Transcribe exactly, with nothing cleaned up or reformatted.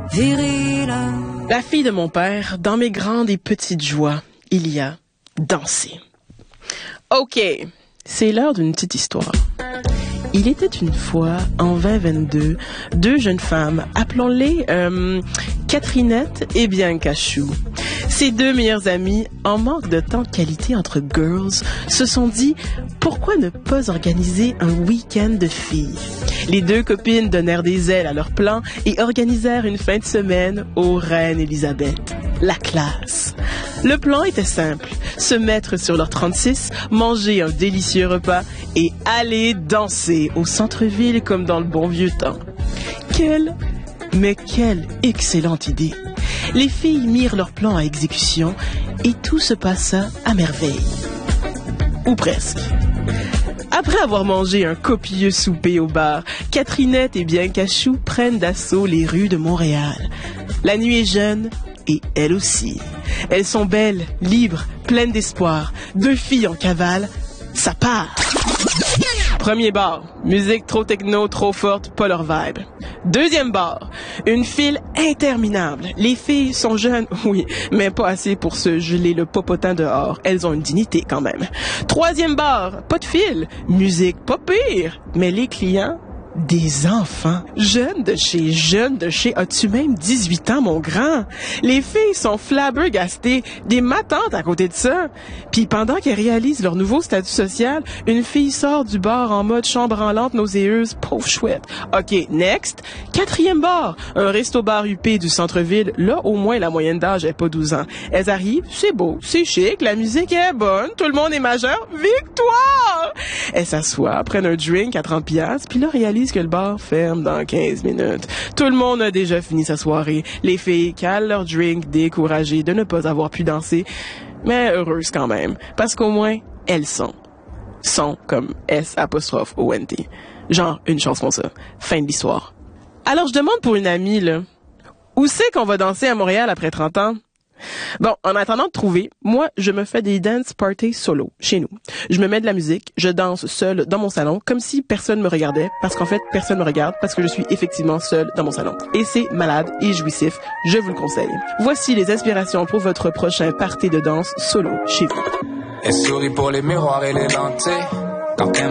viril. La fille de mon père, dans mes grandes et petites joies, il y a dansé. OK, c'est l'heure d'une petite histoire. Il était une fois, en vingt vingt-deux, deux jeunes femmes, appelons-les euh, Catherinette et Bianca Chou. Ces deux meilleures amies, en manque de temps de qualité entre girls, se sont dit « Pourquoi ne pas organiser un week-end de filles ?» Les deux copines donnèrent des ailes à leur plan et organisèrent une fin de semaine au Reine Élisabeth. La classe. Le plan était simple, se mettre sur leur trente-six, manger un délicieux repas et aller danser au centre-ville comme dans le bon vieux temps. Quelle, mais quelle excellente idée! Les filles mirent leur plan à exécution et tout se passa à merveille. Ou presque. Après avoir mangé un copieux souper au bar, Catherinette et Bianca Chou prennent d'assaut les rues de Montréal. La nuit est jeune et elle aussi. Elles sont belles, libres, pleines d'espoir. Deux filles en cavale, ça part. Premier bar, musique trop techno, trop forte, pas leur vibe. Deuxième bar, une file interminable. Les filles sont jeunes, oui, mais pas assez pour se geler le popotin dehors. Elles ont une dignité quand même. Troisième bar, pas de file, musique pas pire, mais les clients, des enfants. Jeunes de chez, jeunes de chez, as-tu même dix-huit ans, mon grand? Les filles sont flabbergastées, des matantes à côté de ça. Puis pendant qu'elles réalisent leur nouveau statut social, une fille sort du bar en mode chambre branlante nauséeuse, pauvre chouette. OK, next. Quatrième bar, un resto-bar huppé du centre-ville. Là, au moins, la moyenne d'âge est pas douze ans. Elles arrivent, c'est beau, c'est chic, la musique est bonne, tout le monde est majeur. Victoire! Elles s'assoient, prennent un drink à trente piastres, puis là, réalisent que le bar ferme dans quinze minutes. Tout le monde a déjà fini sa soirée. Les filles calent leur drink, découragées de ne pas avoir pu danser, mais heureuses quand même, parce qu'au moins, elles sont. Sont comme S apostrophe O N T. Genre, une chanson ça. Fin de l'histoire. Alors, je demande pour une amie, là, où c'est qu'on va danser à Montréal après trente ans? Bon, en attendant de trouver, moi, je me fais des dance parties solo, chez nous. Je me mets de la musique, je danse seule dans mon salon, comme si personne me regardait, parce qu'en fait, personne me regarde, parce que je suis effectivement seule dans mon salon. Et c'est malade et jouissif, je vous le conseille. Voici les inspirations pour votre prochain party de danse solo chez vous. Elle sourit pour les miroirs et les lentilles. Quand